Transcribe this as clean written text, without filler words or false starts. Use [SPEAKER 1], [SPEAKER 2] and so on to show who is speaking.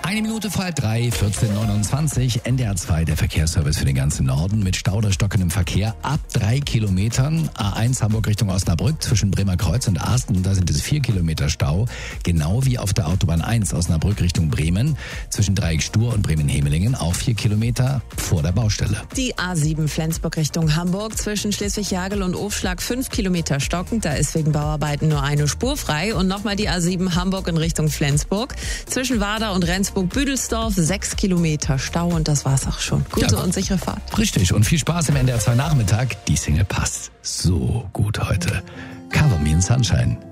[SPEAKER 1] Eine Minute vor 3, 14:29, NDR 2, der Verkehrsservice für den ganzen Norden mit Stau oder stockendem Verkehr ab 3 Kilometern. A1 Hamburg Richtung Osnabrück zwischen Bremer Kreuz und Asten, da sind es 4 Kilometer Stau. Genau wie auf der Autobahn 1 Osnabrück Richtung Bremen zwischen Dreieck Stur und Bremen-Hemelingen auch 4 Kilometer vor der Baustelle.
[SPEAKER 2] Die A7 Flensburg Richtung Hamburg zwischen Schleswig-Jagel und Ofschlag 5 Kilometer stockend. Da ist wegen Bauarbeiten nur eine Spur frei. Und nochmal die A7 Hamburg in Richtung Flensburg zwischen Warder und Rendsburg-Büdelsdorf 6 Kilometer Stau und das war's auch schon. Gute und sichere Fahrt.
[SPEAKER 1] Richtig und viel Spaß im NDR 2 Nachmittag. Die Single passt so gut heute. Cover Me in Sunshine.